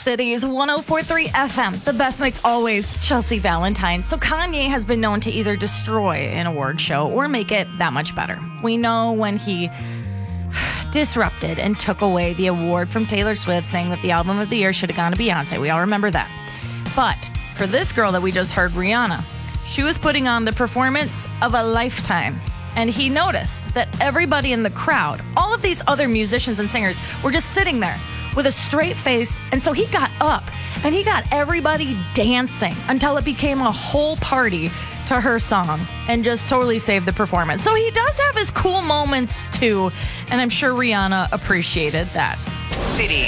City's 104.3 FM. The best mix always, Chelsea Valentine. So Kanye has been known to either destroy an award show or make it that much better. We know when he disrupted and took away the award from Taylor Swift, saying that the album of the year should have gone to Beyonce. We all remember that. But for this girl that we just heard, Rihanna, she was putting on the performance of a lifetime. And he noticed that everybody in the crowd, all of these other musicians and singers, were just sitting there with a straight face. And so he got up and he got everybody dancing until it became a whole party to her song and just totally saved the performance. So he does have his cool moments too. And I'm sure Rihanna appreciated that. City